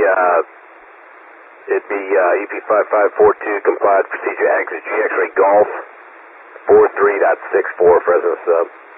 it'd be EP5542 complied procedure exit G X-ray Golf 43.64 Fresno sub.